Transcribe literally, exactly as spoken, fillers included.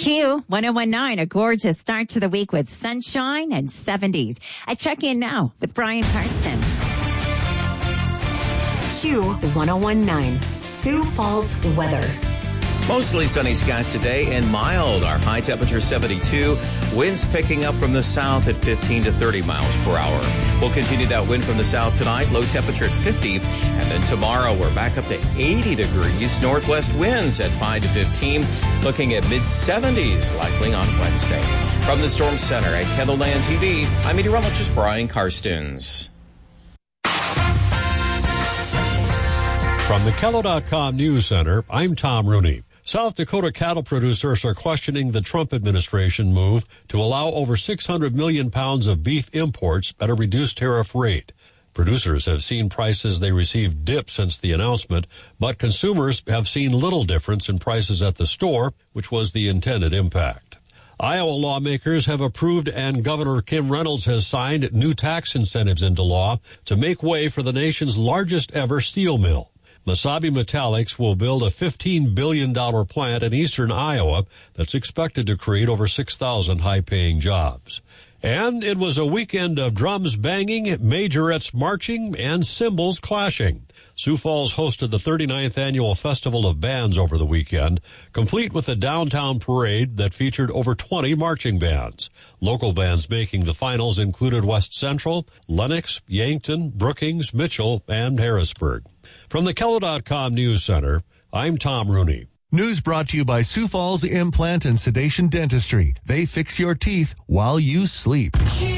Q one oh one nine, a gorgeous start to the week with sunshine and seventies. I check in now with Brian Karsten. Q one oh one nine, Sioux Falls weather. Mostly sunny skies today and mild. Our high temperature seventy-two. Winds picking up from the south at fifteen to thirty miles per hour. We'll continue that wind from the south tonight. Low temperature at fifty. And then tomorrow we're back up to eighty degrees. Northwest winds at five to fifteen. Looking at mid seventies likely on Wednesday. From the Storm Center at Kendallland T V, I'm meteorologist Brian Karstens. From the Kello dot com News Center, I'm Tom Rooney. South Dakota cattle producers are questioning the Trump administration move to allow over six hundred million pounds of beef imports at a reduced tariff rate. Producers have seen prices they receive dip since the announcement, but consumers have seen little difference in prices at the store, which was the intended impact. Iowa lawmakers have approved and Governor Kim Reynolds has signed new tax incentives into law to make way for the nation's largest ever steel mill. Mesabi Metallics will build a fifteen billion dollars plant in eastern Iowa that's expected to create over six thousand high-paying jobs. And it was a weekend of drums banging, majorettes marching, and cymbals clashing. Sioux Falls hosted the thirty-ninth Annual Festival of Bands over the weekend, complete with a downtown parade that featured over twenty marching bands. Local bands making the finals included West Central, Lennox, Yankton, Brookings, Mitchell, and Harrisburg. From the Kello dot com News Center, I'm Tom Rooney. News brought to you by Sioux Falls Implant and Sedation Dentistry. They fix your teeth while you sleep.